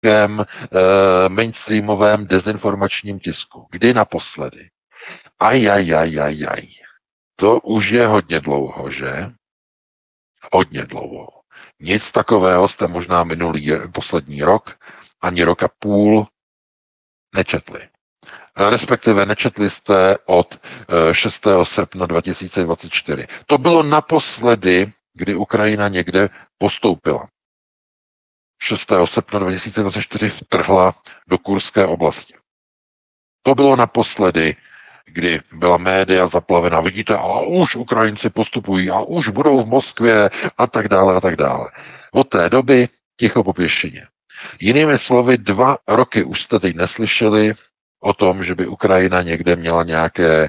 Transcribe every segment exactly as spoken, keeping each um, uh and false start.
e, mainstreamovém dezinformačním tisku. Kdy naposledy? Ajajajajaj. To už je hodně dlouho, že? Hodně dlouho. Nic takového jste možná minulý poslední rok, ani rok a půl nečetli. Respektive nečetli jste od šestého srpna dva tisíce dvacet čtyři. To bylo naposledy, kdy Ukrajina někde postoupila. šestého srpna dva tisíce dvacet čtyři vtrhla do Kurské oblasti. To bylo naposledy, kdy byla média zaplavena. Vidíte, a už Ukrajinci postupují, a už budou v Moskvě, a tak dále, a tak dále. Od té doby ticho po pěšině. Jinými slovy, dva roky už jste teď neslyšeli o tom, že by Ukrajina někde měla nějaké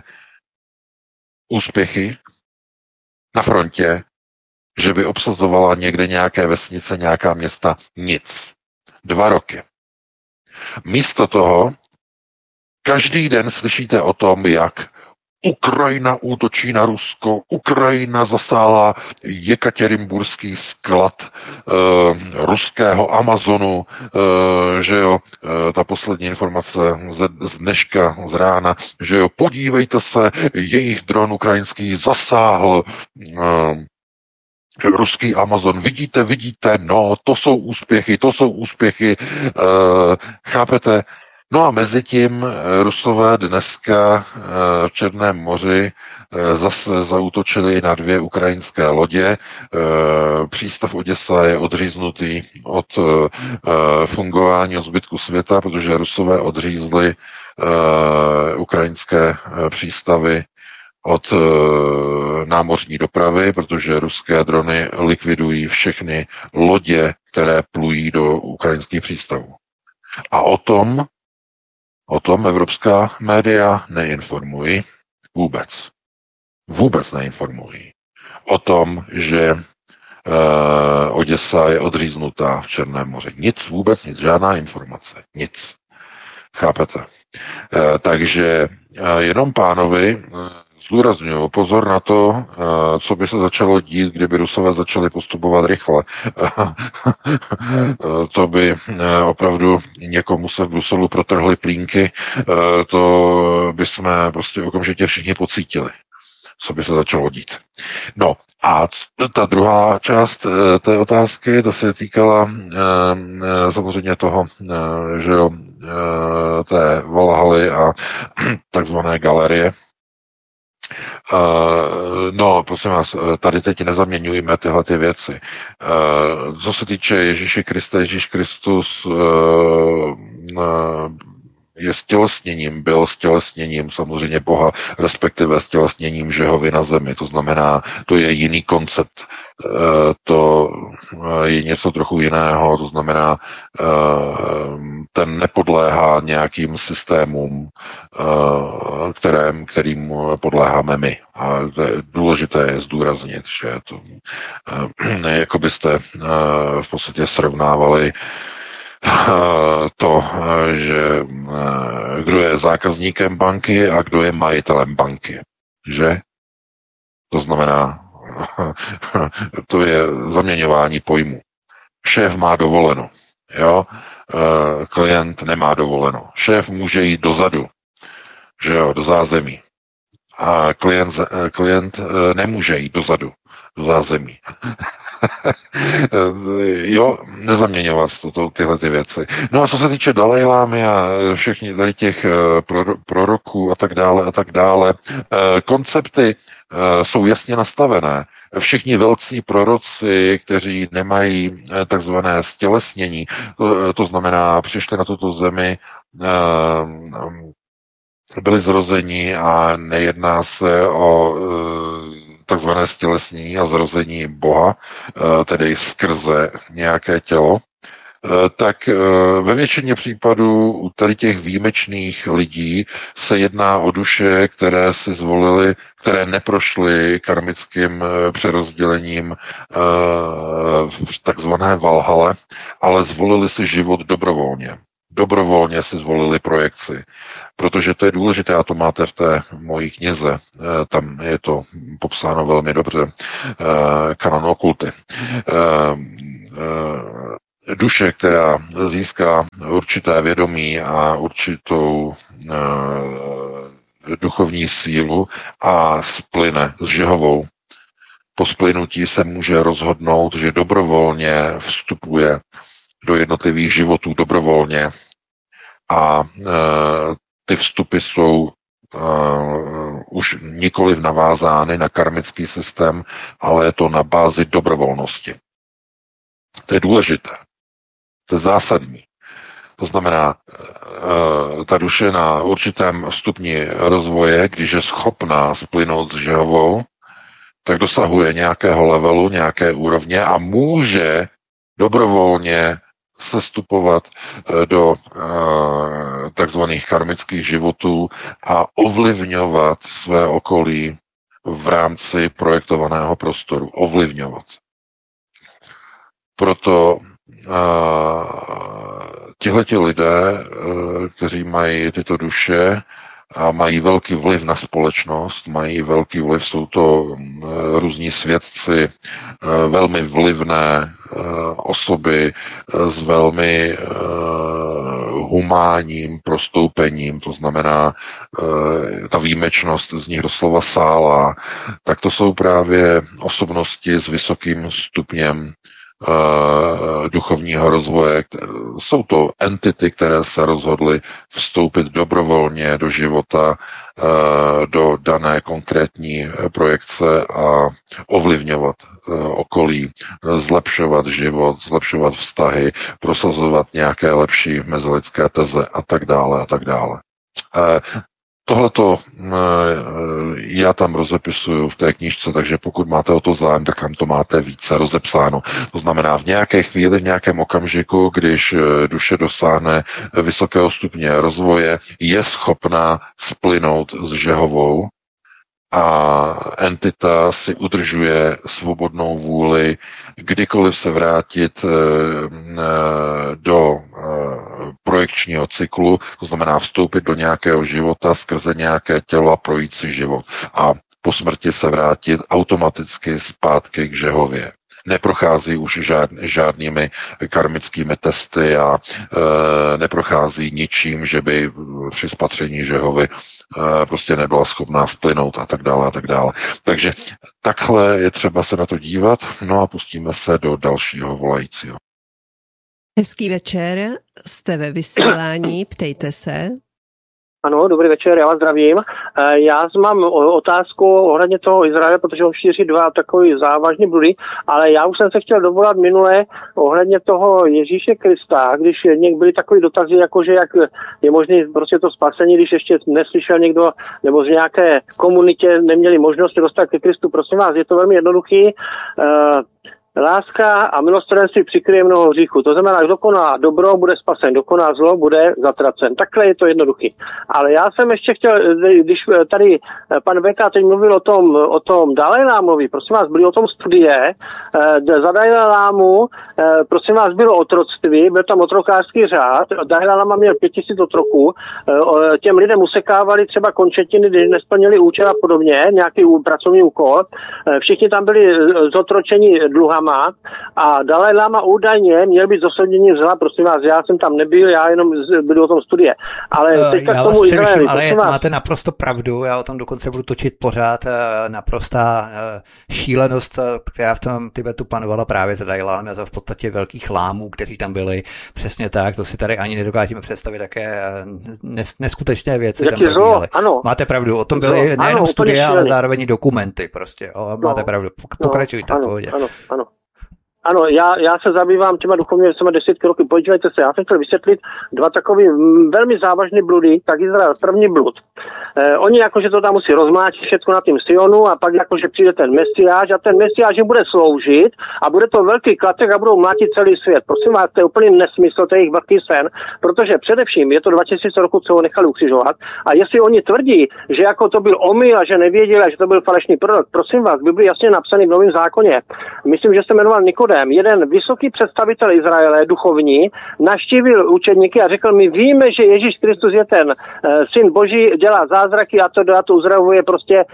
úspěchy na frontě, že by obsazovala někde nějaké vesnice, nějaká města. Nic. Dva roky. Místo toho každý den slyšíte o tom, jak Ukrajina útočí na Rusko, Ukrajina zasáhla jekatěrinburský sklad e, ruského Amazonu, e, že jo, e, ta poslední informace z, z dneška, z rána, že jo, podívejte se, jejich dron ukrajinský zasáhl e, ruský Amazon. Vidíte, vidíte, no, to jsou úspěchy, to jsou úspěchy, e, chápete? No a mezi tím Rusové dneska v Černém moři zase zaútočili na dvě ukrajinské lodě. Přístav Oděsa je odříznutý od fungování zbytku světa, protože Rusové odřízli ukrajinské přístavy od námořní dopravy, protože ruské drony likvidují všechny lodě, které plují do ukrajinských přístavů. A o tom O tom evropská média neinformují vůbec. Vůbec neinformují. O tom, že e, Oděsa je odříznutá v Černém moři. Nic, vůbec nic, žádná informace. Nic. Chápete? E, takže e, jenom pánovi zdůrazňuji pozor na to, co by se začalo dít, kdyby Rusové začali postupovat rychle. To by opravdu někomu se v Bruselu protrhly plínky, to by jsme prostě okamžitě všichni pocítili, co by se začalo dít. No a ta druhá část té otázky, ta se týkala samozřejmě toho, že jo, té Valhaly a takzvané galerie. Uh, no, prosím vás, tady teď nezaměňujeme tyhle ty věci. Uh, co se týče Ježíše Krista, Ježíš Kristus uh, uh, je stělesněním, byl stělesněním samozřejmě Boha, respektive stělesněním Žehovy na zemi. To znamená, to je jiný koncept. To je něco trochu jiného, to znamená, ten nepodléhá nějakým systémům, kterým, kterým podléháme my. A to je důležité je zdůraznit, že to, jako byste v podstatě srovnávali to, že kdo je zákazníkem banky a kdo je majitelem banky. Že? To znamená, to je zaměňování pojmu. Šéf má dovoleno, jo? Klient nemá dovoleno. Šéf může jít dozadu, že jo, do zázemí. A klient, klient nemůže jít dozadu, do zázemí. Jo, nezaměňovat toto, tyhle ty věci. No a co se týče Dalajlámy a všech tady těch proroků a tak dále a tak dále, koncepty jsou jasně nastavené. Všichni velcí proroci, kteří nemají takzvané stělesnění, to, to znamená, přišli na tuto zemi, byli zrozeni a nejedná se o takzvané stělesnění a zrození Boha, tedy skrze nějaké tělo, tak ve většině případů u tady těch výjimečných lidí se jedná o duše, které si zvolili, které neprošly karmickým přerozdělením v takzvané Valhale, ale zvolili si život dobrovolně. Dobrovolně si zvolili projekci, protože to je důležité, a to máte v té mojí knize, tam je to popsáno velmi dobře, Kanon okulty. duše, která získá určité vědomí a určitou e, duchovní sílu a splyne s Žehovou, po splynutí se může rozhodnout, že dobrovolně vstupuje do jednotlivých životů dobrovolně a e, ty vstupy jsou Uh, už nikoliv navázány na karmický systém, ale je to na bázi dobrovolnosti. To je důležité. To je zásadní. To znamená, uh, ta duše na určitém stupni rozvoje, když je schopná splynout s Žehovou, tak dosahuje nějakého levelu, nějaké úrovně a může dobrovolně sestupovat do uh, takzvaných karmických životů a ovlivňovat své okolí v rámci projektovaného prostoru. Ovlivňovat. Proto uh, tihleti lidé, uh, kteří mají tyto duše a mají velký vliv na společnost, mají velký vliv, jsou to uh, různí svědci, uh, velmi vlivné uh, osoby uh, s velmi uh, humánním prostoupením, to znamená uh, ta výjimečnost z nich doslova sála, tak to jsou právě osobnosti s vysokým stupněm Uh, duchovního rozvoje. Jsou to entity, které se rozhodly vstoupit dobrovolně do života, uh, do dané konkrétní projekce a ovlivňovat uh, okolí, zlepšovat život, zlepšovat vztahy, prosazovat nějaké lepší mezilidské teze a tak dále a tak dále. Uh, Tohleto já tam rozepisuju v té knížce, takže pokud máte o to zájem, tak tam to máte více rozepsáno. To znamená, v nějaké chvíli, v nějakém okamžiku, když duše dosáhne vysokého stupně rozvoje, je schopná splynout s Žehovou a entita si udržuje svobodnou vůli kdykoliv se vrátit do projekčního cyklu, to znamená vstoupit do nějakého života skrze nějaké tělo a projít si život a po smrti se vrátit automaticky zpátky k Žehově. Neprochází už žád, žádnými karmickými testy a e, neprochází ničím, že by při spatření Žehovy e, prostě nebyla schopná splynout a tak dále a tak dále. Takže takhle je třeba se na to dívat, no a pustíme se do dalšího volajícího. Hezký večer, jste ve vysílání, ptejte se. Ano, dobrý večer, já vás zdravím. Já mám otázku ohledně toho Izraele, protože on šíří dva takový závažný bludy, ale já už jsem se chtěl dovolat minule ohledně toho Ježíše Krista, když byly takový dotazy, jakože jak je možné prostě to spasení, když ještě neslyšel někdo, nebo z nějaké komunitě neměli možnost dostat ke Kristu. Prosím vás, je to velmi jednoduchý. Láska a milosrdenství přikryje mnoho hříchů. To znamená, kdo koná dobro, bude spasen, kdo koná zlo, bude zatracen. Takhle je to jednoduchý. Ale já jsem ještě chtěl, když tady pan Beka teď mluvil o tom, o tom Dalajlámovi, prosím vás, byly o tom studie, za Dalajlámu, prosím vás, bylo otroctví, byl tam otrokářský řád, Dalajláma měl pět tisíc otroků, těm lidem usekávali třeba končetiny, když nesplnili účel a podobně, nějaký pracovní úkol, všichni tam byli zotročeni dluhama a Dalajláma údajně měl být zosodění zla, prosím vás, já jsem tam nebyl, já jenom byl o tom studie. Ale teďka já k tomu Izraeli, ale vás. Máte naprosto pravdu, já o tom dokonce budu točit pořád, naprostá šílenost, která v tom Tibetu panovala právě za Dalajlámy a za v podstatě velkých lámů, kteří tam byli, přesně tak, to si tady ani nedokážeme představit, také neskutečné věci Jak tam probíhaly. Máte pravdu, o tom byly no, nejenom ano, studie, ale zároveň dokumenty prostě, o, máte no, pravdu, pokračujte. No, ano, ano, ano. Ano, já, já se zabývám těma duchovními věcmi desítky roky. Podívejte se, já jsem chtěl vysvětlit dva takový velmi závažný bludy, tak Izrael, první blud. Eh, oni jakože to tam musí rozmláčit všechno na tím Sionu a pak jakože přijde ten Mesiáš a ten Mesiáš jim bude sloužit a bude to velký klacek a budou mlátit celý svět. Prosím vás, to je úplný nesmysl, to je jejich velký sen, protože především je to dva tisíce roku, co ho nechali ukřižovat a jestli oni tvrdí, že jako to byl omyl a že nevěděli, že to byl falešný prorok, prosím vás, Bibli jasně napsaný v Novém zákoně. Myslím, že se jmenoval Nikodem. mimochodem, jeden vysoký představitel Izraele, duchovní, navštívil učedníky a řekl, my víme, že Ježíš Kristus je ten uh, syn Boží, dělá zázraky a to, a to uzdravuje, prostě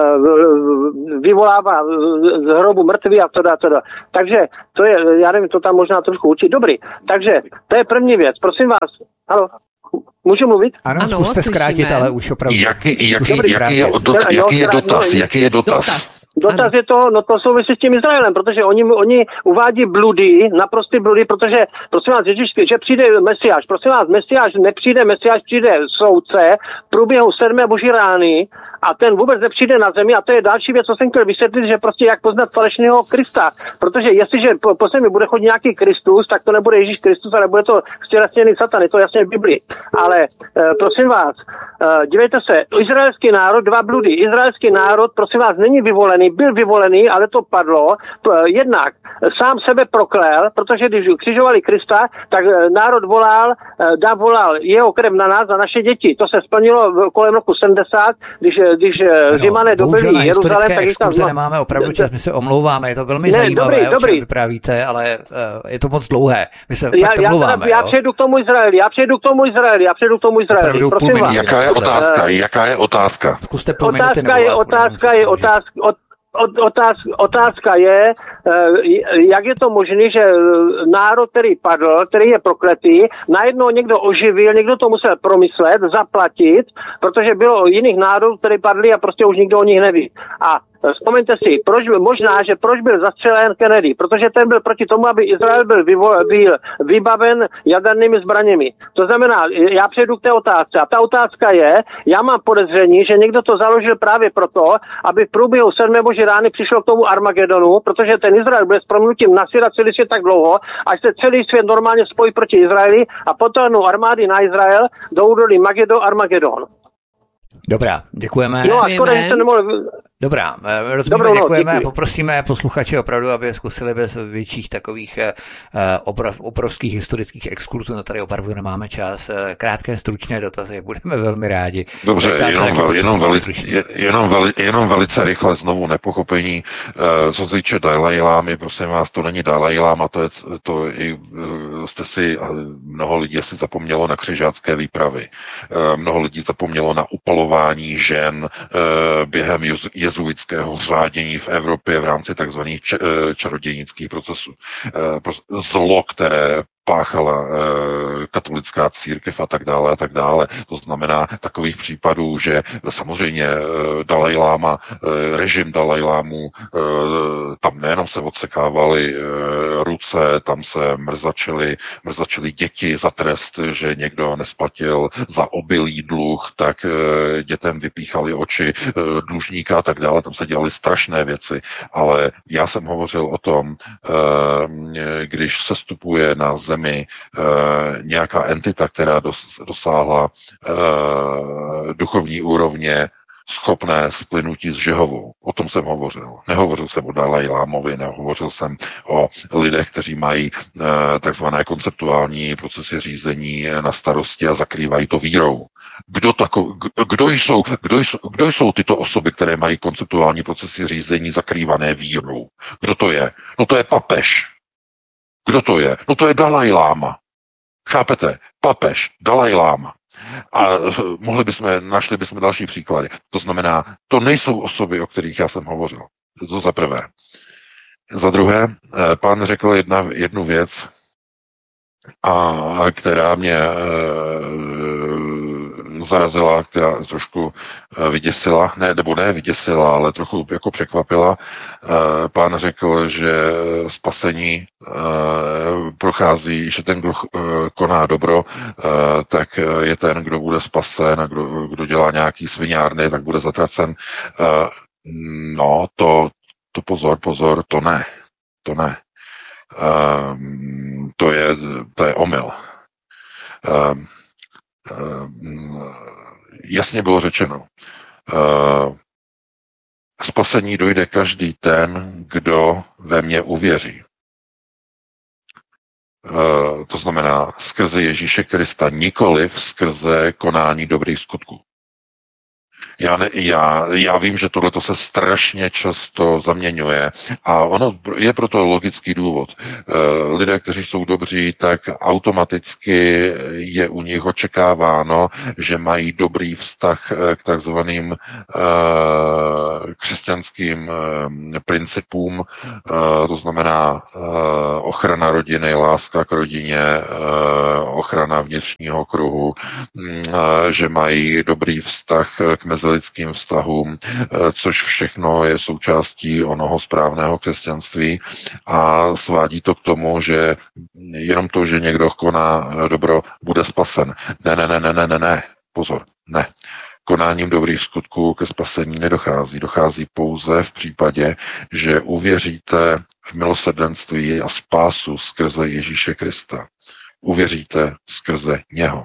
uh, vyvolává z hrobu mrtvý a to a to. Takže to je, já nevím, to tam možná trošku učit. Dobrý, takže to je první věc. Prosím vás, halo. Můžu mluvit? Ano, ano zkuste slyšíme. Zkrátit, ale už opravdu. Jaký, jaký, jaký, jaký je, do, jaký je dotaz? Jaký je dotaz? Dotaz, dotaz je to, no to souvisí s tím Izraelem, protože oni, oni uvádí bludy, naprostý bludy, protože, prosím vás, Ježíš, že přijde Mesiáš. Prosím vás, Mesiáš nepřijde, Mesiáš přijde soudce v průběhu sedmé boží rány a ten vůbec nepřijde na zemi a to je další věc, co jsem chtěl vysvětlit, že prostě jak poznat falešného Krista. Protože jestliže po, po zemi bude chodit nějaký Kristus, tak to nebude Ježíš Kristus, ale bude to stělesněný Satan, je to jasně v Biblii. Ale e, prosím vás, e, dívejte se, izraelský národ, dva bludy. Izraelský národ, prosím vás, není vyvolený, byl vyvolený, ale to padlo. E, jednak sám sebe proklel, protože když křižovali Krista, tak e, národ volal, e, Dav volal jeho krev na nás, na naše děti. To se splnilo kolem roku sedmdesát, když, když no, Římané dobili Jeruzalém, tak jich tam... nemáme opravdu čas, my se omlouváme, je to velmi ne, zajímavé, dobrý, o čem dobrý. vyprávíte, ale uh, je to moc dlouhé. My se já, já, teda, já přejdu k tomu Izraeli, já přejdu k tomu Izraeli, já přejdu k tomu Izraeli. Prosím vás. Jaká je otázka? Jaká je otázka? Zkuste půl otázka minuty, je, otázka je, otázka, od, Otázka, otázka je, jak je to možné, že národ, který padl, který je prokletý, najednou někdo oživil, někdo to musel promyslet, zaplatit, protože bylo jiných národů, které padly a prostě už nikdo o nich neví. A vzpomeňte si, proč, možná, že proč byl zastřelen Kennedy, protože ten byl proti tomu, aby Izrael byl, vyvo, byl vybaven jadernými zbraněmi. To znamená, já přejdu k té otázce. A ta otázka je, já mám podezření, že někdo to založil právě proto, aby v průběhu sedmé boží rány přišlo k tomu Armagedonu, protože ten Izrael byl s prominutím nasvědat celý svět tak dlouho, až se celý svět normálně spojí proti Izraeli a potáhnou armády na Izrael do údolí Magedon, Armagedon. Dobrá, děkujeme. No a skoro, že se nemohl... Dobrá, rozumíme, děkujeme a poprosíme posluchače opravdu, aby zkusili bez větších takových obrov, obrovských historických exkurzů, no tady opravdu nemáme čas, krátké stručné dotazy, budeme velmi rádi. Dobře, jenom, vel, jenom, veli, jenom, veli, jenom velice rychle znovu nepochopení, co se týče Dalaj Lámy, prosím vás, to není Dalaj Láma, to je, to i, jste si, mnoho lidí si zapomnělo na křižácké výpravy, mnoho lidí zapomnělo na upalování žen během jezuitského řádění v Evropě v rámci takzvaných čarodějnických procesů. Zlo, které páchala eh, katolická církev a tak dále a tak dále. To znamená takových případů, že samozřejmě eh, Dalaj Láma, eh, režim Dalaj Lámu, eh, tam nejenom se odsekávaly eh, ruce, tam se mrzačily, mrzačily děti za trest, že někdo nesplatil za obilý dluh, tak eh, dětem vypíchali oči eh, dlužníka a tak dále, tam se dělaly strašné věci, ale já jsem hovořil o tom, eh, když se vstupuje na zemi e, nějaká entita, která dos, dosáhla e, duchovní úrovně schopné splynutí s Žehovou. O tom jsem hovořil. Nehovořil jsem o Dalaj Lámovi, nehovořil jsem o lidech, kteří mají e, takzvané konceptuální procesy řízení na starosti a zakrývají to vírou. Kdo, tako, kdo, jsou, kdo, jsou, kdo jsou tyto osoby, které mají konceptuální procesy řízení zakrývané vírou? Kdo to je? No to je papež. Kdo to je? No to je Dalaj Láma. Chápete? Papež, Dalaj Láma. A mohli bychom, našli bychom další příklady. To znamená, to nejsou osoby, o kterých já jsem hovořil. To za prvé. Za druhé, pán řekl jedna, jednu věc, a která mě e, zarazila, která trošku vyděsila, ne, nebo ne vyděsila, ale trochu jako překvapila. E, pán řekl, že spasení e, prochází, že ten, kdo e, koná dobro, e, tak je ten, kdo bude spasen a kdo, kdo dělá nějaký sviňárny, tak bude zatracen. E, no, to, to pozor, pozor, to ne. To ne. Um, to je, to je omyl. Um, um, jasně bylo řečeno, uh, spasení dojde každý ten, kdo ve mně uvěří. Uh, to znamená skrze Ježíše Krista, nikoliv skrze konání dobrých skutků. Já, ne, já, já vím, že tohle se strašně často zaměňuje a ono je proto logický důvod. Lidé, kteří jsou dobří, tak automaticky je u nich očekáváno, že mají dobrý vztah k takzvaným křesťanským principům, to znamená ochrana rodiny, láska k rodině, ochrana vnitřního kruhu, že mají dobrý vztah k mezilidským vztahům, což všechno je součástí onoho správného křesťanství a svádí to k tomu, že jenom to, že někdo koná dobro, bude spasen. Ne, ne, ne, ne, ne, ne, ne, pozor, ne. Konáním dobrých skutků ke spasení nedochází. Dochází pouze v případě, že uvěříte v milosrdenství a spásu skrze Ježíše Krista. Uvěříte skrze něho.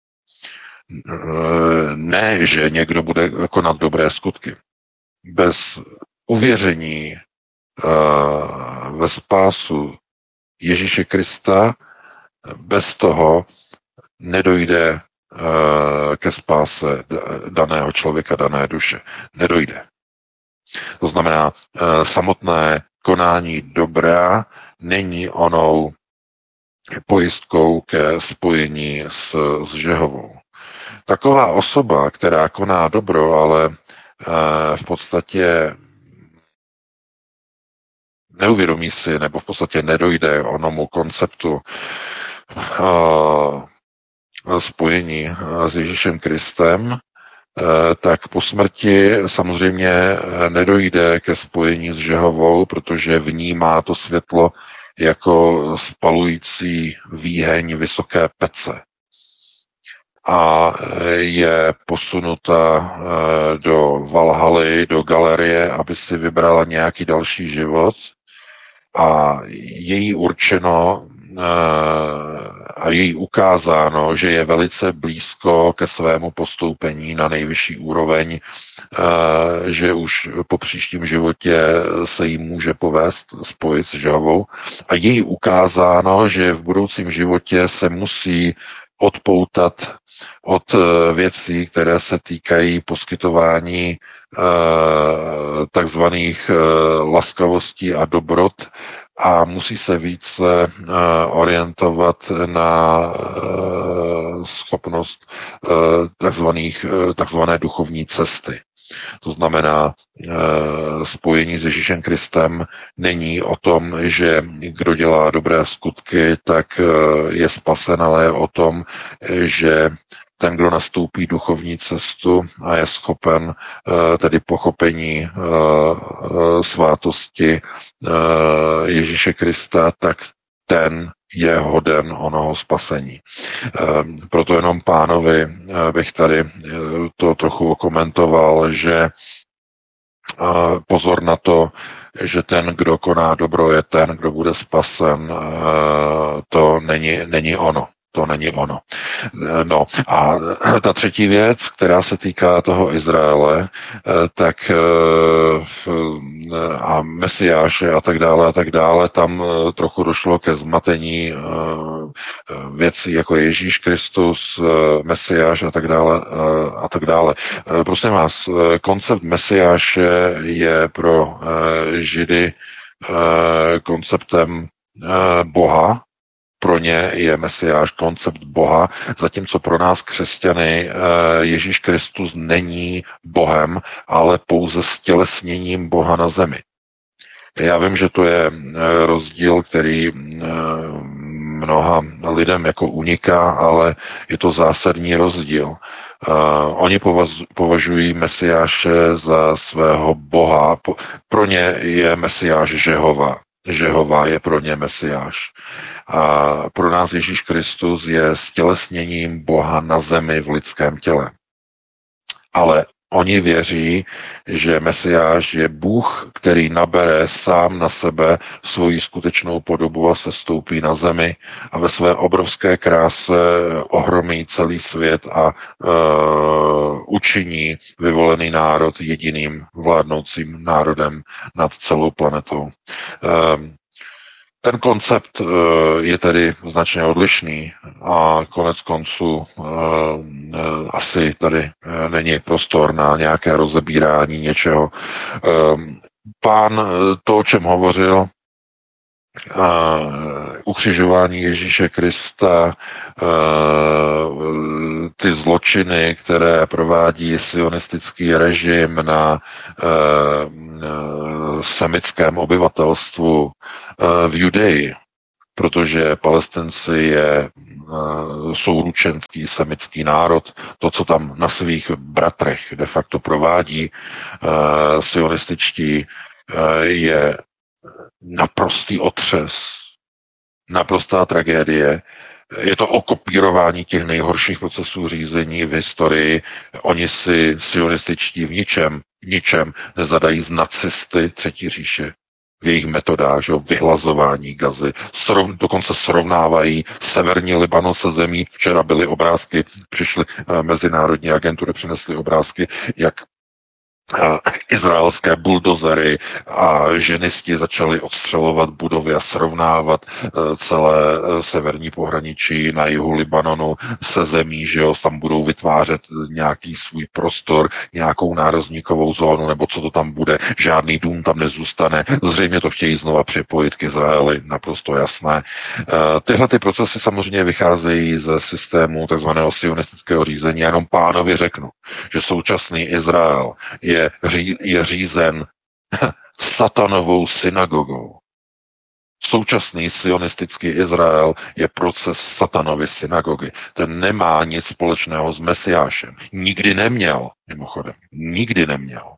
Ne, že někdo bude konat dobré skutky. Bez uvěření uh, ve spásu Ježíše Krista, bez toho nedojde uh, ke spáse daného člověka, dané duše. Nedojde. To znamená, uh, samotné konání dobrá není onou pojistkou ke spojení s, s Žehovou. Taková osoba, která koná dobro, ale uh, v podstatě neuvědomí si, nebo v podstatě nedojde onomu konceptu uh, spojení s Ježíšem Kristem, uh, tak po smrti samozřejmě nedojde ke spojení s Žehovou, protože vnímá to světlo jako spalující výheň vysoké pece. A je posunuta do Valhaly, do galerie, aby si vybrala nějaký další život a je jí určeno a je jí ukázáno, že je velice blízko ke svému postoupení na nejvyšší úroveň, že už po příštím životě se jí může povést spojit s Žehovou a je jí ukázáno, že v budoucím životě se musí odpoutat od věcí, které se týkají poskytování takzvaných laskavostí a dobrot a musí se více orientovat na schopnost takzvaných, takzvané duchovní cesty. To znamená, spojení s Ježíšem Kristem není o tom, že kdo dělá dobré skutky, tak je spasen, ale je o tom, že ten, kdo nastoupí duchovní cestu a je schopen tedy pochopení svátosti Ježíše Krista, tak ten je hoden onoho spasení. Proto jenom pánovi bych tady to trochu okomentoval, že pozor na to, že ten, kdo koná dobro, je ten, kdo bude spasen. To není, není ono. To není ono. No a ta třetí věc, která se týká toho Izraele, tak a Mesiáše a tak dále a tak dále, tam trochu došlo ke zmatení věcí jako Ježíš Kristus, Mesiáš a tak dále a tak dále. Prosím vás, koncept Mesiáše je pro Židy konceptem Boha. Pro ně je Mesiáš koncept Boha, zatímco pro nás křesťany Ježíš Kristus není Bohem, ale pouze stělesněním Boha na zemi. Já vím, že to je rozdíl, který mnoha lidem jako uniká, ale je to zásadní rozdíl. Oni považují Mesiáše za svého Boha. Pro ně je Mesiáš Žehova. Žehova je pro ně Mesiáš. A pro nás Ježíš Kristus je stělesněním Boha na zemi v lidském těle. Ale oni věří, že Mesiáš je Bůh, který nabere sám na sebe svoji skutečnou podobu a sestoupí na zemi a ve své obrovské kráse ohromí celý svět a uh, učiní vyvolený národ jediným vládnoucím národem nad celou planetou. Uh, Ten koncept je tedy značně odlišný a konec konců asi tady není prostor na nějaké rozebírání něčeho. Pán to, o čem hovořil, ukřižování Ježíše Krista, ty zločiny, které provádí sionistický režim na semickém obyvatelstvu v Judeji, protože Palestinci je souručenský semický národ, to, co tam na svých bratrech de facto provádí sionističtí, je naprostý otřes, naprostá tragédie. Je to okopírování těch nejhorších procesů řízení v historii. Oni si sionističtí v ničem, v ničem nezadají z nacisty Třetí říše v jejich metodách, že, vyhlazování Gazy. Srov, dokonce srovnávají severní Libanon se zemí. Včera byly obrázky, přišly mezinárodní agentury, přinesly obrázky, jak izraelské buldozery a ženisti začali odstřelovat budovy a srovnávat celé severní pohraničí na jihu Libanonu se zemí, že jo, tam budou vytvářet nějaký svůj prostor, nějakou nárazníkovou zónu, nebo co to tam bude, žádný dům tam nezůstane. Zřejmě to chtějí znova připojit k Izraeli, naprosto jasné. Tyhle ty procesy samozřejmě vycházejí ze systému takzvaného sionistického řízení. Já jenom pánovi řeknu, že současný Izrael je Je, ří, je řízen satanovou synagogou. Současný sionistický Izrael je proces satanovy synagogy. Ten nemá nic společného s Mesiášem. Nikdy neměl, mimochodem. Nikdy neměl.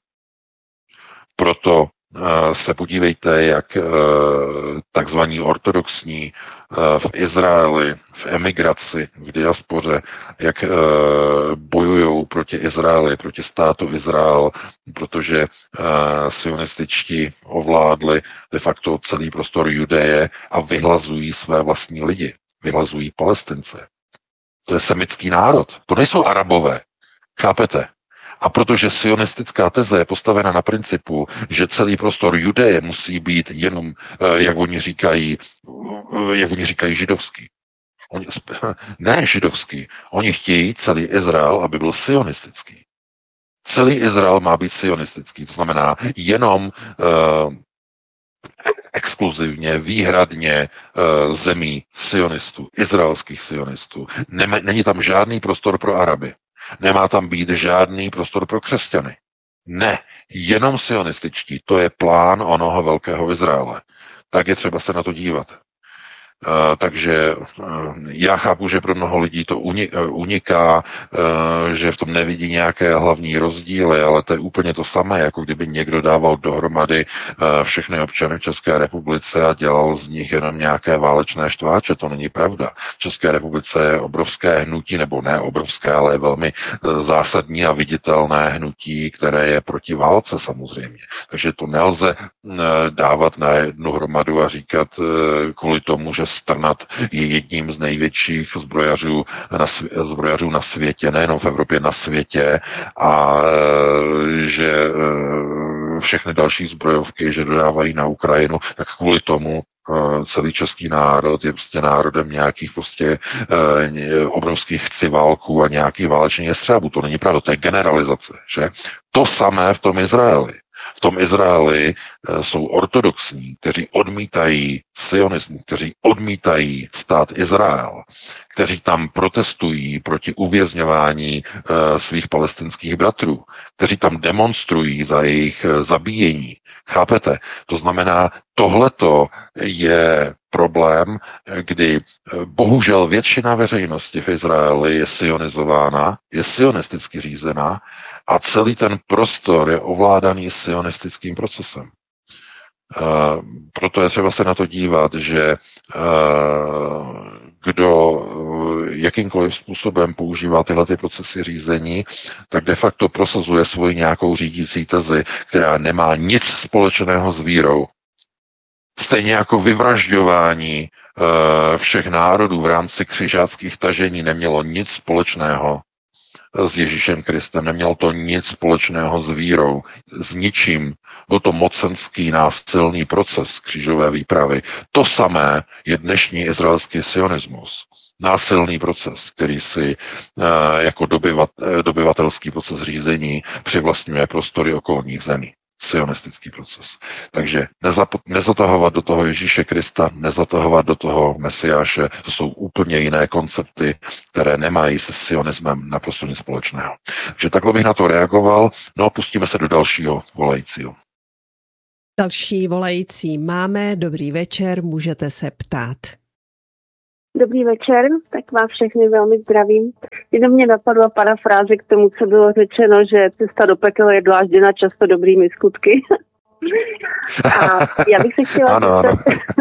Proto uh, se podívejte, jak uh, takzvaní ortodoxní uh, v Izraeli, v emigraci, v diaspoře, jak uh, bojují proti Izraeli, proti státu Izrael, protože uh, sionističtí ovládli de facto celý prostor Judeje a vyhlazují své vlastní lidi. Vyhlazují Palestince. To je semický národ. To nejsou Arabové. Chápete? A protože sionistická teze je postavena na principu, že celý prostor Judeje musí být jenom, jak oni říkají, jak oni říkají, židovský. Oni, ne židovský. Oni chtějí celý Izrael, aby byl sionistický. Celý Izrael má být sionistický. To znamená jenom uh, exkluzivně, výhradně uh, zemí sionistů, izraelských sionistů. Nem, není tam žádný prostor pro Araby. Nemá tam být žádný prostor pro křesťany. Ne, jenom sionističtí. To je plán onoho velkého Izraele. Tak je třeba se na to dívat. Uh, takže uh, já chápu, že pro mnoho lidí to uniká, uh, že v tom nevidí nějaké hlavní rozdíly, ale to je úplně to samé, jako kdyby někdo dával dohromady uh, všechny občany v České republice a dělal z nich jenom nějaké válečné štváče. To není pravda. V České republice je obrovské hnutí, nebo ne obrovské, ale je velmi uh, zásadní a viditelné hnutí, které je proti válce samozřejmě. Takže to nelze uh, dávat na jednu hromadu a říkat uh, kvůli tomu, že Strnad je jedním z největších zbrojařů na, svě- zbrojařů na světě, nejenom v Evropě, na světě, a e, že e, všechny další zbrojovky, že dodávají na Ukrajinu, tak kvůli tomu e, celý český národ je prostě národem nějakých prostě e, obrovských chciválků a nějakých válečných jestřábů. To není pravda, to je generalizace, že? To samé v tom Izraeli. V tom Izraeli e, jsou ortodoxní, kteří odmítají sionismus, kteří odmítají stát Izrael, kteří tam protestují proti uvězňování e, svých palestinských bratrů, kteří tam demonstrují za jejich e, zabíjení. Chápete? To znamená, tohleto je problém, kdy bohužel většina veřejnosti v Izraeli je sionizována, je sionisticky řízená a celý ten prostor je ovládaný sionistickým procesem. Uh, proto je třeba se na to dívat, že uh, kdo uh, jakýmkoliv způsobem používá tyhle ty procesy řízení, tak de facto prosazuje svoji nějakou řídící tezi, která nemá nic společného s vírou. Stejně jako vyvražďování uh, všech národů v rámci křižáckých tažení nemělo nic společného s Ježíšem Kristem, nemělo to nic společného s vírou, s ničím. Byl to mocenský násilný proces křížové výpravy. To samé je dnešní izraelský sionismus. Násilný proces, který si jako dobyvat, dobyvatelský proces řízení přivlastňuje prostory okolních zemí. Sionistický proces. Takže nezap- nezatahovat do toho Ježíše Krista, nezatahovat do toho Mesiáše, to jsou úplně jiné koncepty, které nemají se sionismem naprosto nic společného. Takže takhle bych na to reagoval, no a pustíme se do dalšího volajícího. Další volající máme, dobrý večer, můžete se ptát. Dobrý večer, tak vás všechny velmi zdravím. Jenom mě napadla parafráze k tomu, co bylo řečeno, že cesta do pekel je dlážděna často dobrými skutky. A já bych se chtěla... Ano, ano.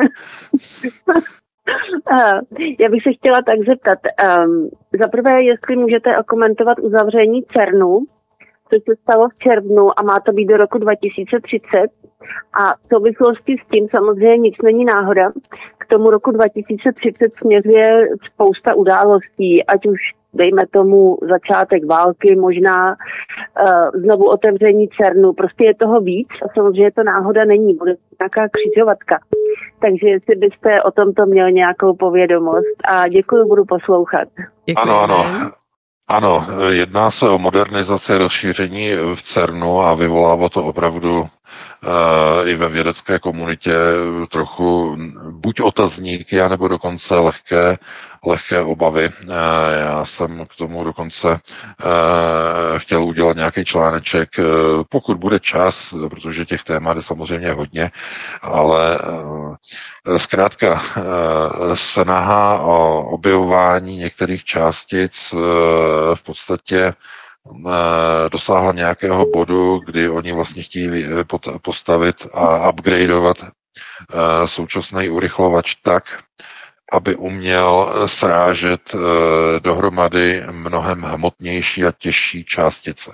Já bych se chtěla tak zeptat. Um, za prvé, jestli můžete okomentovat uzavření CERNu, co se stalo v červnu a má to být do roku dva tisíce třicet. A v souvislosti s tím samozřejmě nic není náhoda. K tomu roku dva tisíce třicet směřuje spousta událostí, ať už dejme tomu začátek války, možná uh, znovu otevření CERNu. Prostě je toho víc a samozřejmě to náhoda není. Bude nějaká křižovatka. Takže jestli byste o tomto měl nějakou povědomost. A děkuji, budu poslouchat. Děkujeme. Ano, ano. Ano, jedná se o modernizaci, rozšíření v CERNu a vyvolává to opravdu uh, i ve vědecké komunitě trochu buď otazníky, anebo dokonce lehké, lehké obavy. Uh, já jsem k tomu dokonce uh, chtěl udělat nějaký článeček, uh, pokud bude čas, protože těch témat je samozřejmě hodně, ale uh, zkrátka uh, snaha o objevování některých částic uh, v podstatě dosáhla nějakého bodu, kdy oni vlastně chtějí postavit a upgradeovat současný urychlovač tak, aby uměl srážet dohromady mnohem hmotnější a těžší částice.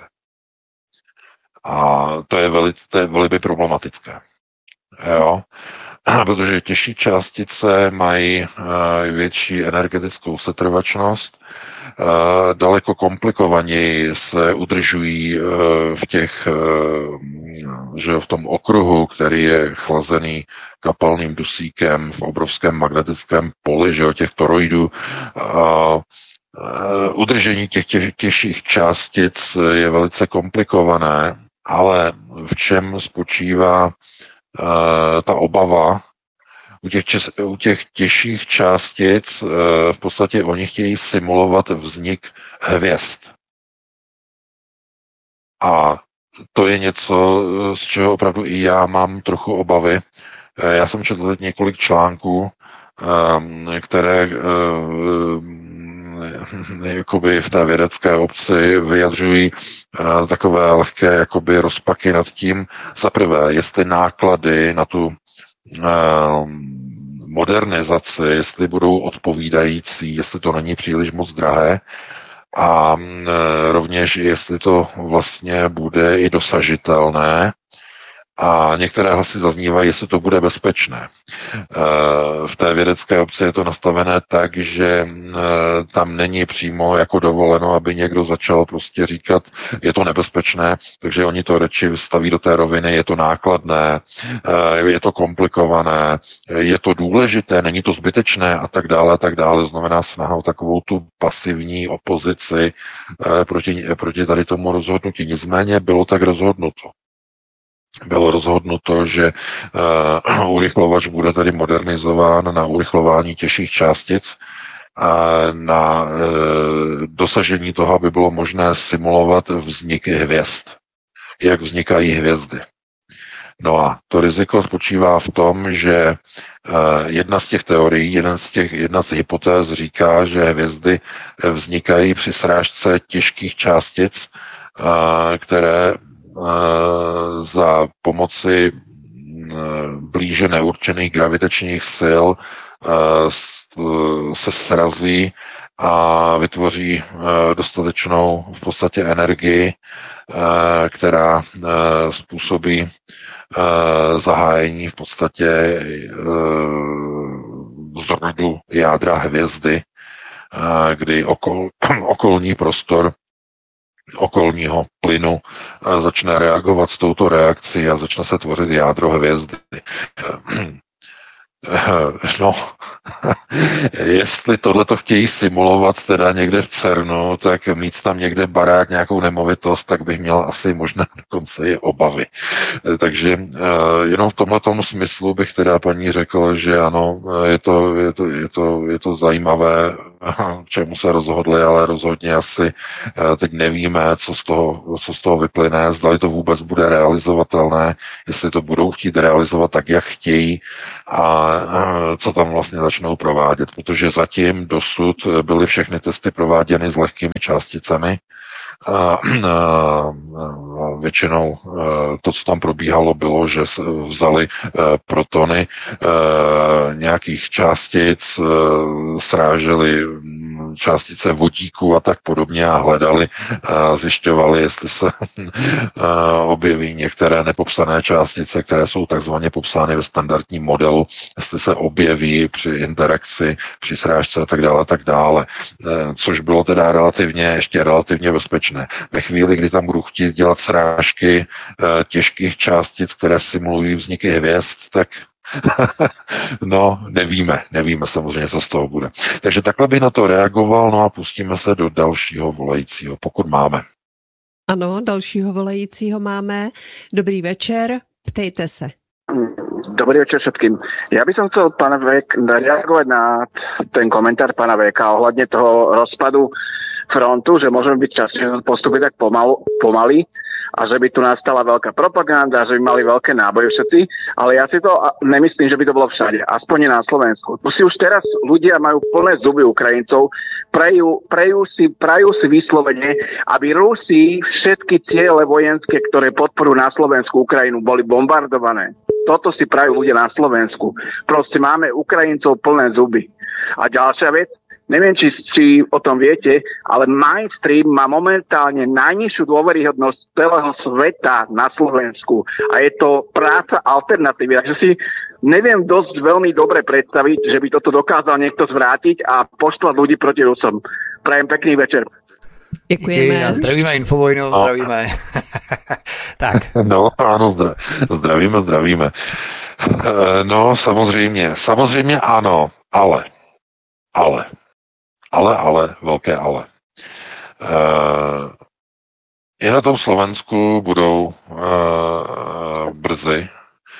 A to je velmi, to je velmi problematické. Jo? Protože těžší částice mají větší energetickou setrvačnost, daleko komplikovaněji se udržují v těch, že v tom okruhu, který je chlazený kapalným dusíkem v obrovském magnetickém poli, že těch toroidů. Udržení těch tě, těžších částic je velice komplikované, ale v čem spočívá ta obava? U těch, čes, u těch těžších částic v podstatě oni chtějí simulovat vznik hvězd. A to je něco, z čeho opravdu i já mám trochu obavy. Já jsem četl teď několik článků, které jakoby v té vědecké obci vyjadřují takové lehké jakoby rozpaky nad tím, za prvé, jestli náklady na tu modernizaci, jestli budou odpovídající, jestli to není příliš moc drahé a rovněž jestli to vlastně bude i dosažitelné a některé hlasy zaznívají, jestli to bude bezpečné. V té vědecké obci je to nastavené tak, že tam není přímo jako dovoleno, aby někdo začal prostě říkat, je to nebezpečné, takže oni to radši staví do té roviny, je to nákladné, je to komplikované, je to důležité, není to zbytečné a tak dále, a tak dále. Znamená snaha o takovou tu pasivní opozici proti, proti tady tomu rozhodnutí. Nicméně bylo tak rozhodnuto. Bylo rozhodnuto, že uh, urychlovač bude tady modernizován na urychlování těžších částic a na uh, dosažení toho, aby bylo možné simulovat vzniky hvězd. Jak vznikají hvězdy. No a to riziko spočívá v tom, že uh, jedna z těch teorií, jeden z těch, jedna z hypotéz říká, že hvězdy vznikají při srážce těžkých částic, uh, které za pomoci blíže neurčených gravitačních sil se srazí a vytvoří dostatečnou v podstatě energii, která způsobí zahájení v podstatě zrodu jádra hvězdy, kdy okol, okolní prostor okolního plynu začne reagovat s touto reakcí a začne se tvořit jádro hvězdy. No, jestli tohleto chtějí simulovat teda někde v CERNu, tak mít tam někde barák, nějakou nemovitost, tak bych měl asi možná dokonce i obavy. Takže jenom v tomhletom smyslu bych teda paní řekl, že ano, je to, je to, je to, je to zajímavé, čemu se rozhodli, ale rozhodně asi teď nevíme, co z toho, co z toho vyplyne, zdali to vůbec bude realizovatelné, jestli to budou chtít realizovat tak, jak chtějí a co tam vlastně začnou provádět, protože zatím dosud byly všechny testy prováděny s lehkými částicemi. A, a, a většinou to, co tam probíhalo, bylo, že vzali protony nějakých částic, sráželi částice vodíku a tak podobně a hledali, a zjišťovali, jestli se objeví některé nepopsané částice, které jsou takzvaně popsány ve standardním modelu, jestli se objeví při interakci, při srážce a tak dále, tak dále. Což bylo teda relativně, ještě relativně bezpečné. Ve chvíli, kdy tam budou chtít dělat srážky e, těžkých částic, které simulují vzniky hvězd, tak no, nevíme, nevíme samozřejmě, co z toho bude. Takže takhle bych na to reagoval, no a pustíme se do dalšího volajícího, pokud máme. Ano, dalšího volajícího máme. Dobrý večer, ptejte se. Dobrý večer všetkým. Ja by som chcel, pána Vek, reagovať na ten komentár pána Veka ohľadne toho rozpadu frontu, že môžeme byť časne postupiť tak pomal, pomaly a že by tu nastala veľká propaganda, že by mali veľké náboje všetci, ale ja si to nemyslím, že by to bolo všade, aspoň na Slovensku. Tu si už teraz ľudia majú plné zuby Ukrajincov, prajú, prajú, si, prajú si vyslovene, aby Rusi všetky ciele vojenské, ktoré podporujú na Slovensku Ukrajinu, boli bombardované. Toto si prajú ľudia na Slovensku. Proste máme Ukrajincov plné zuby. A ďalšia vec, neviem, či, či o tom viete, ale mainstream má momentálne najnižšiu dôveryhodnosť celého sveta na Slovensku. A je to práca alternatívy. Takže si neviem dosť veľmi dobre predstaviť, že by toto dokázal niekto zvrátiť a poštvať ľudí proti Rusom. Prajem pekný večer. Děkujeme. Zdravíme Infovojnu, no. Zdravíme. Tak. No, ano, zdravíme, zdravíme. No, samozřejmě, samozřejmě ano, ale, ale, ale, ale, velké ale. I na tom Slovensku budou brzy,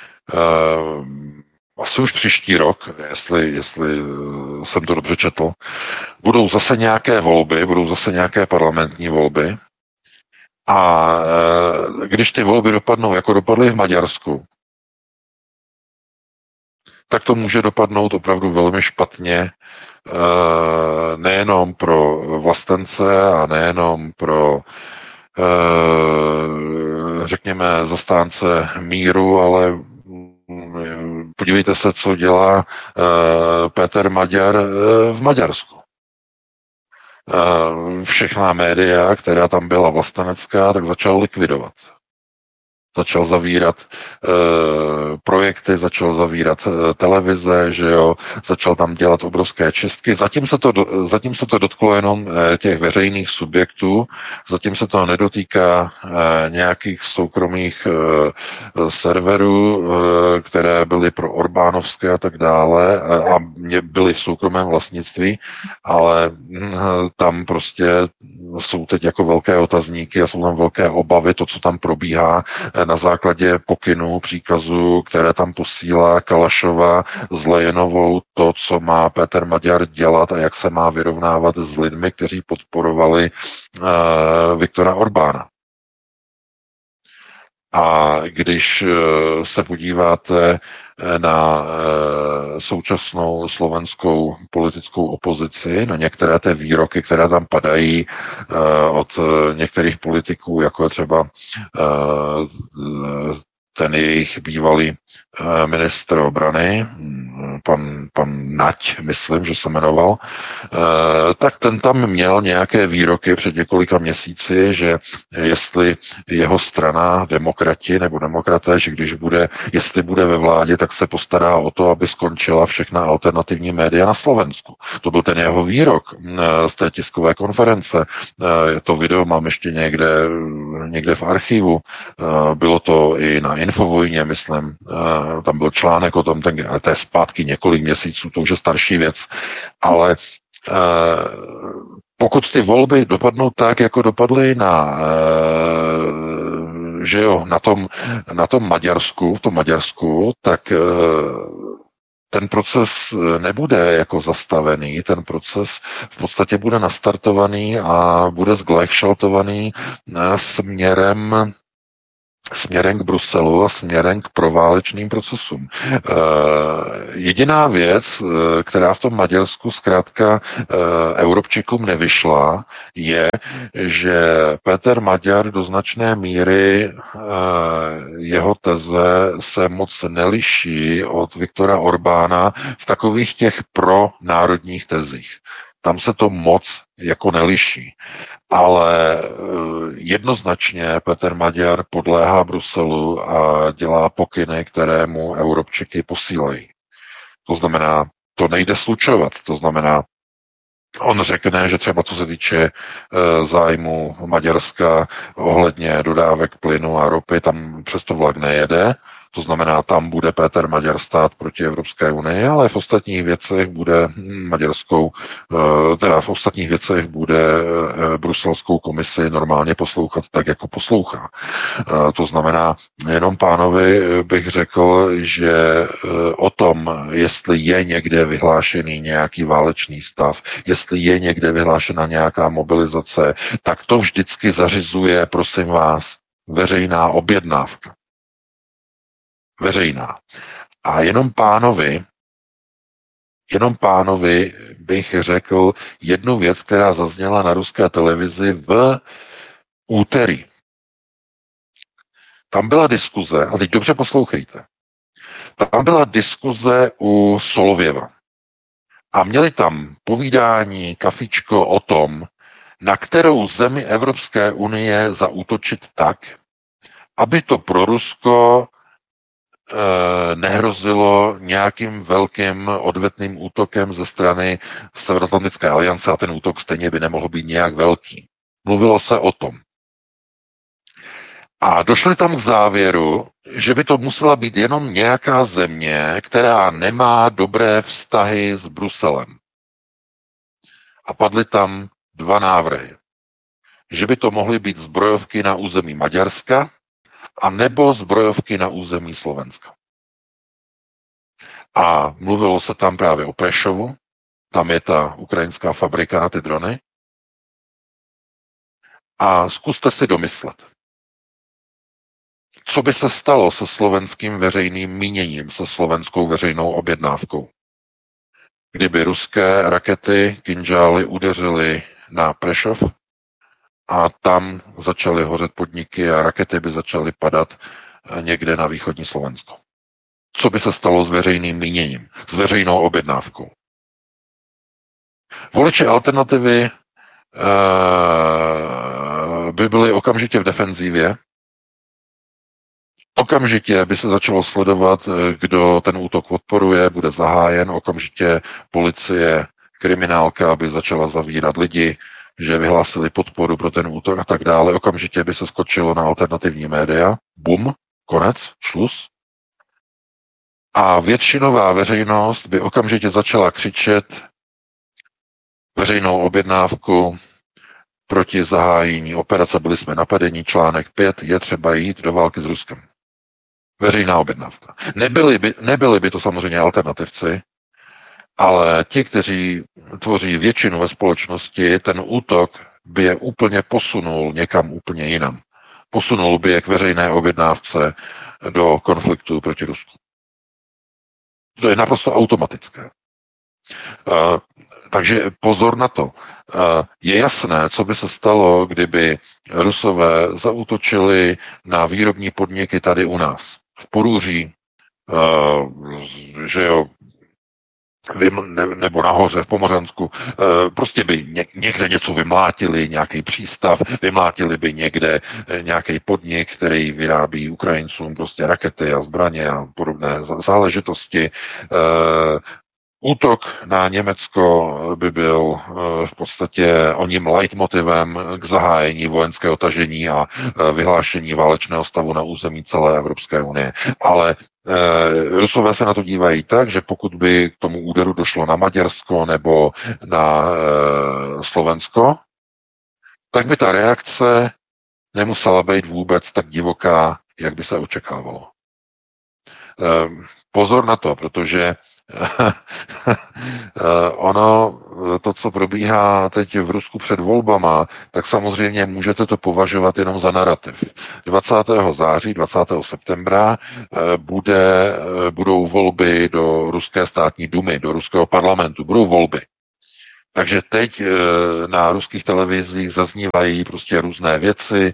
asi už příští rok, jestli, jestli jsem to dobře četl, budou zase nějaké volby, budou zase nějaké parlamentní volby a když ty volby dopadnou, jako dopadly v Maďarsku, tak to může dopadnout opravdu velmi špatně, nejenom pro vlastence a nejenom pro řekněme zastánce míru, ale podívejte se, co dělá uh, Péter Maďar uh, v Maďarsku. Uh, všechna média, která tam byla vlastenecká, tak začal likvidovat. Začal zavírat uh, projekty, začal zavírat uh, televize, že jo, začal tam dělat obrovské čistky. Zatím se to, do, zatím se to dotklo jenom uh, těch veřejných subjektů, zatím se to nedotýká uh, nějakých soukromých uh, serverů, uh, které byly pro Orbánovské a tak dále uh, a byly v soukromém vlastnictví, ale uh, tam prostě jsou teď jako velké otazníky a jsou tam velké obavy, to, co tam probíhá, na základě pokynů, příkazů, které tam posílá Kalašova s Lejenovou, to, co má Péter Maďar dělat a jak se má vyrovnávat s lidmi, kteří podporovali uh, Viktora Orbána. A když uh, se podíváte na uh, současnou slovenskou politickou opozici, na některé té výroky, které tam padají uh, od uh, některých politiků, jako je třeba uh, ten jejich bývalý ministr obrany, pan, pan Nať, myslím, že se jmenoval, tak ten tam měl nějaké výroky před několika měsíci, že jestli jeho strana, demokrati nebo demokraté, že když bude, jestli bude ve vládě, tak se postará o to, aby skončila všechna alternativní média na Slovensku. To byl ten jeho výrok z té tiskové konference. To video mám ještě někde, někde v archivu. Bylo to i na Infovojně, myslím. Tam byl článek o tom, ten, to je zpátky několik měsíců, to už je starší věc, ale eh, pokud ty volby dopadnou tak, jako dopadly na, eh, že jo, na tom, na tom Maďarsku, v tom Maďarsku, tak eh, ten proces nebude jako zastavený, ten proces v podstatě bude nastartovaný a bude zglejšaltovaný směrem směrem k Bruselu a směrem k proválečným procesům. E, jediná věc, která v tom Maďarsku zkrátka e, Europčikům nevyšla, je, že Péter Maďar do značné míry e, jeho teze se moc neliší od Viktora Orbána v takových těch pronárodních tezích. Tam se to moc jako neliší. Ale jednoznačně Péter Maďar podléhá Bruselu a dělá pokyny, které mu Europčiky posílají. To znamená, to nejde slučovat. To znamená, on řekne, že třeba co se týče e, zájmu Maďarska ohledně dodávek plynu a ropy, tam přesto vlak nejede. To znamená, tam bude Péter Maďar stát proti Evropské unii, ale v ostatních věcech bude maďarskou, teda v ostatních věcech bude bruselskou komisi normálně poslouchat tak, jako poslouchá. To znamená, jenom pánovi bych řekl, že o tom, jestli je někde vyhlášený nějaký válečný stav, jestli je někde vyhlášena nějaká mobilizace, tak to vždycky zařizuje, prosím vás, veřejná objednávka. Veřejná. A jenom pánovi, jenom pánovi bych řekl jednu věc, která zazněla na ruské televizi v úterý. Tam byla diskuze, a teď dobře poslouchejte, tam byla diskuze u Solověva. A měli tam povídání, kafičko o tom, na kterou zemi Evropské unie zaútočit tak, aby to pro Rusko nehrozilo nějakým velkým odvetným útokem ze strany Severoatlantické aliance a ten útok stejně by nemohl být nějak velký. Mluvilo se o tom. A došli tam k závěru, že by to musela být jenom nějaká země, která nemá dobré vztahy s Bruselem. A padly tam dva návrhy. Že by to mohly být zbrojovky na území Maďarska, a nebo zbrojovky na území Slovenska. A mluvilo se tam právě o Prešovu, tam je ta ukrajinská fabrika na ty drony. A zkuste si domyslet, co by se stalo se slovenským veřejným míněním, se slovenskou veřejnou objednávkou, kdyby ruské rakety Kinžály udeřily na Prešov a tam začaly hořet podniky a rakety by začaly padat někde na východní Slovensko. Co by se stalo s veřejným míněním, s veřejnou objednávkou? Voliči alternativy e, by byli okamžitě v defenzívě, okamžitě by se začalo sledovat, kdo ten útok podporuje, bude zahájen, okamžitě policie, kriminálka by začala zavírat lidi, že vyhlásili podporu pro ten útok a tak dále. Okamžitě by se skočilo na alternativní média. Bum, konec, šluz. A většinová veřejnost by okamžitě začala křičet veřejnou objednávku proti zahájení operace. Byli jsme napadeni, článek pět, je třeba jít do války s Ruskem. Veřejná objednávka. Nebyli by, nebyli by to samozřejmě alternativci, ale ti, kteří tvoří většinu ve společnosti, ten útok by je úplně posunul někam úplně jinam. Posunul by je k veřejné objednávce do konfliktu proti Rusku. To je naprosto automatické. Uh, takže pozor na to. Uh, je jasné, co by se stalo, kdyby Rusové zaútočili na výrobní podniky tady u nás. v Porúří, že jo, nebo nahoře v Pomořansku, prostě by někde něco vymlátili, nějaký přístav, vymlátili by někde nějaký podnik, který vyrábí Ukrajincům prostě rakety a zbraně a podobné záležitosti. Útok na Německo by byl v podstatě oním leitmotivem k zahájení vojenského tažení a vyhlášení válečného stavu na území celé Evropské unie. Ale Rusové se na to dívají tak, že pokud by k tomu úderu došlo na Maďarsko nebo na Slovensko, tak by ta reakce nemusela být vůbec tak divoká, jak by se očekávalo. Pozor na to, protože ono, to, co probíhá teď v Rusku před volbama, tak samozřejmě můžete to považovat jenom za narrativ. dvacátého září, dvacátého septembra bude, budou volby do ruské státní dumy, do ruského parlamentu, budou volby. Takže teď na ruských televizích zaznívají prostě různé věci.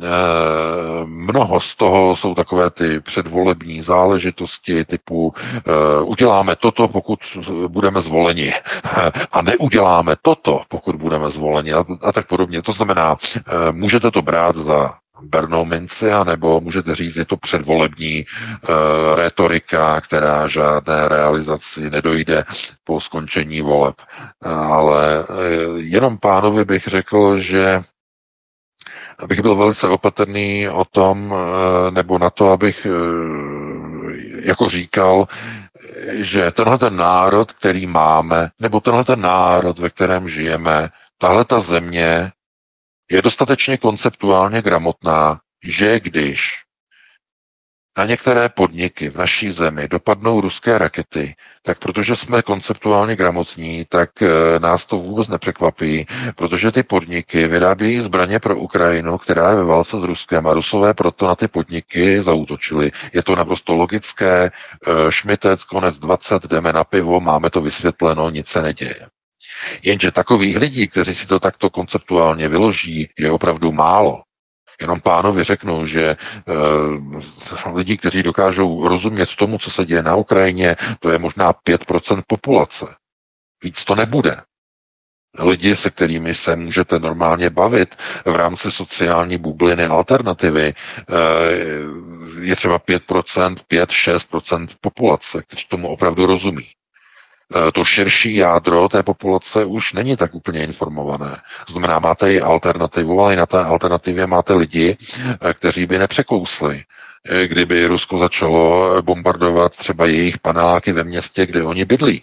Mnoho z toho jsou takové ty předvolební záležitosti typu uděláme toto, pokud budeme zvoleni a neuděláme toto, pokud budeme zvoleni a, a tak podobně. To znamená, můžete to brát za bernou minci, anebo můžete říct, je to předvolební uh, retorika, která žádné realizaci nedojde po skončení voleb. Ale uh, jenom pánovi bych řekl, že bych byl velice opatrný o tom, uh, nebo na to, abych uh, jako říkal, že tenhle ten národ, který máme, nebo tenhle ten národ, ve kterém žijeme, tahle ta země je dostatečně konceptuálně gramotná, že když na některé podniky v naší zemi dopadnou ruské rakety, tak protože jsme konceptuálně gramotní, tak nás to vůbec nepřekvapí, protože ty podniky vyrábějí zbraně pro Ukrajinu, která je ve válce s Ruskem a Rusové proto na ty podniky zaútočili. Je to naprosto logické, šmitec, konec dvacet, jdeme na pivo, máme to vysvětleno, nic se neděje. Jenže takových lidí, kteří si to takto konceptuálně vyloží, je opravdu málo. Jenom pánovi řeknu, že e, lidi, kteří dokážou rozumět tomu, co se děje na Ukrajině, to je možná pět procent populace. Víc to nebude. Lidi, se kterými se můžete normálně bavit v rámci sociální bubliny alternativy, e, je třeba pět procent, pět až šest procent populace, kteří tomu opravdu rozumí. To širší jádro té populace už není tak úplně informované. Znamená, máte i alternativu, ale i na té alternativě máte lidi, kteří by nepřekousli, kdyby Rusko začalo bombardovat třeba jejich paneláky ve městě, kde oni bydlí.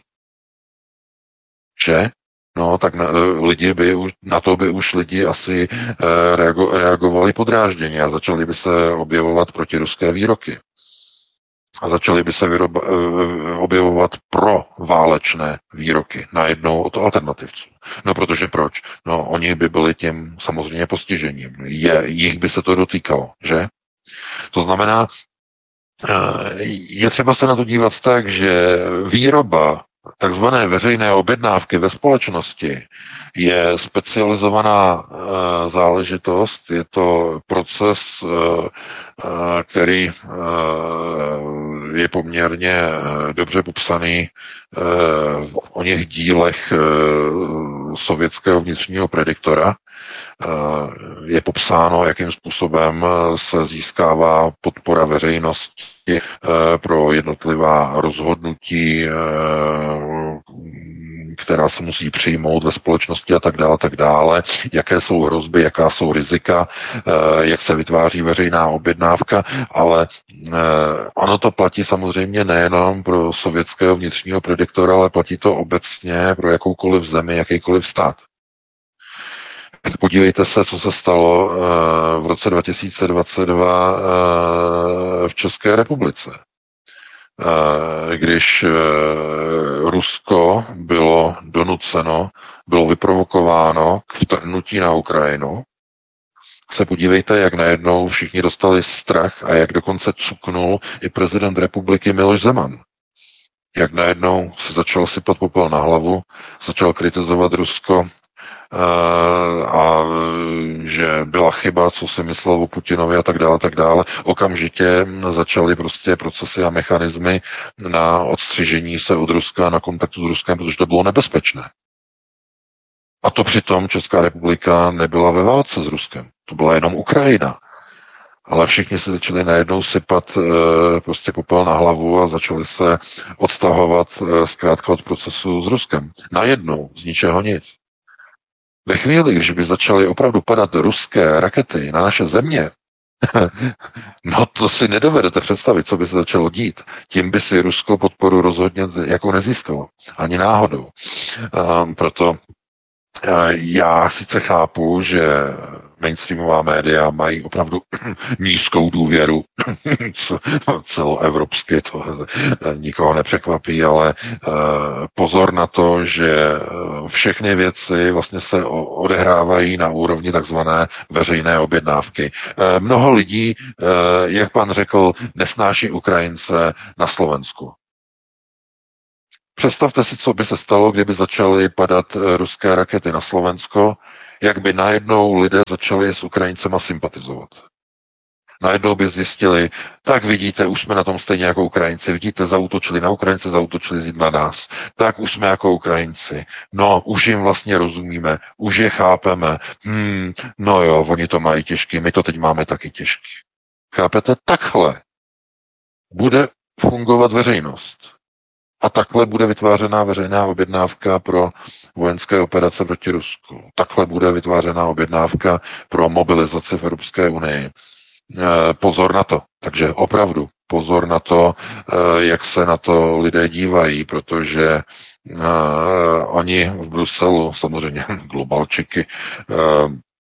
Že? No, tak na, lidi by už, na to by už lidi asi reago, reagovali podrážděně a začali by se objevovat protiruské výroky. A začaly by se vyroba, objevovat pro válečné výroky najednou od alternativců. No protože proč? No oni by byli tím samozřejmě postižením. Je, jich by se to dotýkalo, že? To znamená, je třeba se na to dívat tak, že výroba takzvané veřejné objednávky ve společnosti je specializovaná e, záležitost, je to proces, e, e, který e, je poměrně e, dobře popsaný e, v o něch dílech e, sovětského vnitřního prediktora. E, je popsáno, jakým způsobem se získává podpora veřejnosti e, pro jednotlivá rozhodnutí, e, která se musí přijmout ve společnosti a tak dále, tak dále, jaké jsou hrozby, jaká jsou rizika, jak se vytváří veřejná objednávka, ale ono to platí samozřejmě nejenom pro sovětského vnitřního prediktora, ale platí to obecně pro jakoukoliv zemi, jakýkoliv stát. Podívejte se, co se stalo v roce dva tisíce dvacet dva v České republice. Když Rusko bylo donuceno, bylo vyprovokováno k vtrhnutí na Ukrajinu, se podívejte, jak najednou všichni dostali strach a jak dokonce cuknul i prezident republiky Miloš Zeman. Jak najednou se začal sypat popel na hlavu, začal kritizovat Rusko a že byla chyba, co si myslel o Putinovi a tak dále, tak dále. Okamžitě začaly prostě procesy a mechanismy na odstřižení se od Ruska, na kontaktu s Ruskem, protože to bylo nebezpečné. A to přitom Česká republika nebyla ve válce s Ruskem. To byla jenom Ukrajina. Ale všichni se začali najednou sypat e, prostě popel na hlavu a začali se odtahovat e, zkrátka od procesu s Ruskem. Najednou, z ničeho nic. Ve chvíli, když by začaly opravdu padat ruské rakety na naše země, no to si nedovedete představit, co by se začalo dít. Tím by si Rusko podporu rozhodně jako nezískalo. Ani náhodou. E, proto já sice chápu, že mainstreamová média mají opravdu nízkou důvěru celoevropsky, to nikoho nepřekvapí, ale pozor na to, že všechny věci vlastně se odehrávají na úrovni takzvané veřejné objednávky. Mnoho lidí, jak pan řekl, nesnáší Ukrajince na Slovensku. Představte si, co by se stalo, kdyby začaly padat ruské rakety na Slovensko, jak by najednou lidé začali s Ukrajincema sympatizovat. Najednou by zjistili, tak vidíte, už jsme na tom stejně jako Ukrajinci, vidíte, zaútočili na Ukrajince, zaútočili na nás. Tak už jsme jako Ukrajinci. No, už jim vlastně rozumíme, už je chápeme. Hmm, no jo, oni to mají těžký, my to teď máme taky těžký. Chápete? Takhle bude fungovat veřejnost. A takhle bude vytvářená veřejná objednávka pro vojenské operace proti Rusku. Takhle bude vytvářená objednávka pro mobilizaci v Evropské unii. E, pozor na to. Takže opravdu pozor na to, e, jak se na to lidé dívají, protože e, oni v Bruselu, samozřejmě globalčiky, e,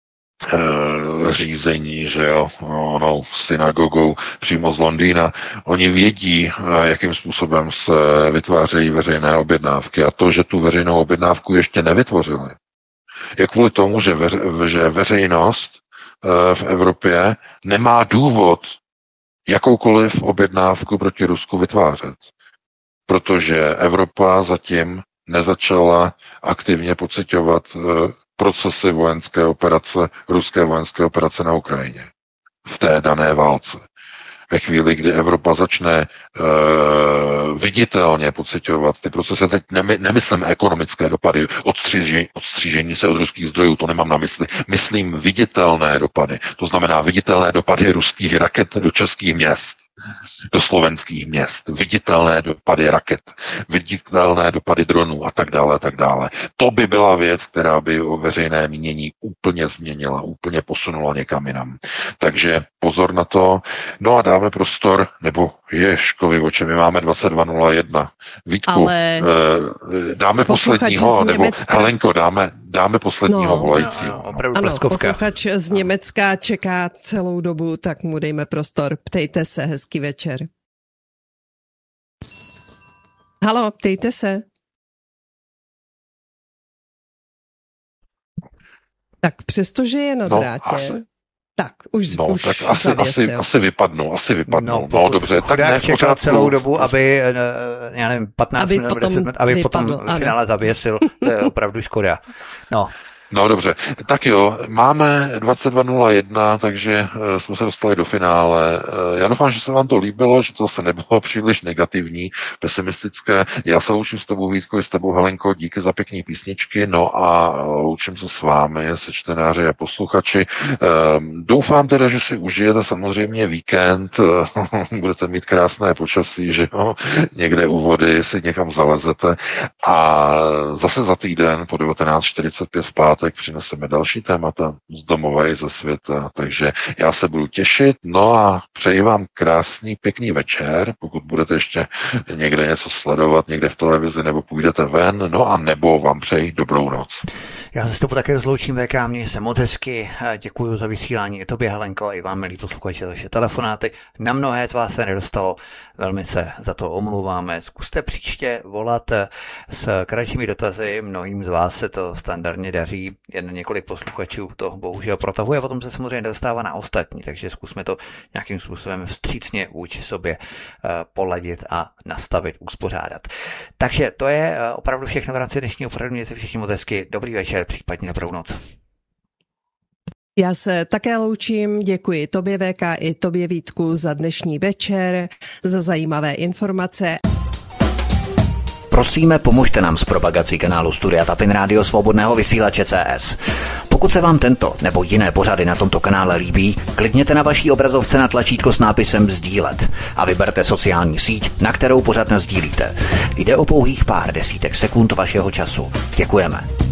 řízení, že jo, onou synagogou přímo z Londýna. Oni vědí, jakým způsobem se vytvářejí veřejné objednávky a to, že tu veřejnou objednávku ještě nevytvořili, je kvůli tomu, že, veř, že veřejnost v Evropě nemá důvod jakoukoliv objednávku proti Rusku vytvářet, protože Evropa zatím nezačala aktivně pociťovat procesy vojenské operace, ruské vojenské operace na Ukrajině. V té dané válce. Ve chvíli, kdy Evropa začne e, viditelně pociťovat ty procesy, teď nemy, nemyslím ekonomické dopady, odstřížení, odstřížení se od ruských zdrojů, to nemám na mysli, myslím viditelné dopady. To znamená viditelné dopady ruských raket do českých měst, do slovenských měst, viditelné dopady raket, viditelné dopady dronů a tak dále, a tak dále. To by byla věc, která by o veřejné mínění úplně změnila, úplně posunula někam jinam. Takže pozor na to. No a dáme prostor, nebo Ježkovi, o čem my máme dvacet dva nula jedna. Vítku, Ale dáme posledního, nebo Německa... Helenko, dáme, dáme posledního no, volajícího. No, no, ano, posluchač z Německa čeká celou dobu, tak mu dejme prostor. Ptejte se, hezký večer. Halo, ptejte se. Tak přestože je na no, drátě... Asi... Tak, už, no, už tak asi, asi, asi vypadnou, asi vypadnou. No, no dobře, tak ne, čekal celou dobu, aby, já nevím, patnáct aby minut, deset minut, aby vypadl, potom v finále zavěsil, to je opravdu škoda. No. No dobře, tak jo, máme dvacet dva nula jedna, takže uh, jsme se dostali do finále. Uh, já doufám, že se vám to líbilo, že to se nebylo příliš negativní, pesimistické. Já se loučím s tebou, Vítko, i s tebou, Helenko, díky za pěkné písničky, no a loučím se s vámi, se čtenáři a posluchači. Uh, doufám teda, že si užijete samozřejmě víkend, uh, budete mít krásné počasí, že jo, někde u vody si někam zalezete a zase za týden po devatenáct čtyřicet pět v pátek přineseme další témata z domova i ze světa, takže já se budu těšit, no a přeji vám krásný, pěkný večer, pokud budete ještě někde něco sledovat, někde v televizi, nebo půjdete ven, no a nebo vám přeji dobrou noc. Já se s tebou také rozloučím, V K, mě se moc hezky, děkuji za vysílání, i tobě, Helenko, i vám, milí posluchači, za vaše telefonáty, na mnohé z vás se nedostalo, velmi se za to omlouváme, zkuste příště volat s kratšími dotazy, mnohým z vás se to standardně daří, jen několik posluchačů to bohužel protahuje a potom se samozřejmě dostává na ostatní, takže zkusme to nějakým způsobem vstřícně vůči sobě poladit a nastavit, uspořádat. Takže to je opravdu všechno v rámci dnešního pořadu, mějte všichni moc hezky, dobrý večer, případně dobrou noc. Já se také loučím, děkuji tobě V K i tobě Vítku za dnešní večer, za zajímavé informace. Prosíme, pomožte nám s propagací kanálu Studia Tapin Rádio Svobodného vysílače C S. Pokud se vám tento nebo jiné pořady na tomto kanále líbí, klikněte na vaší obrazovce na tlačítko s nápisem sdílet a vyberte sociální síť, na kterou pořad nasdílíte. Jde o pouhých pár desítek sekund vašeho času. Děkujeme.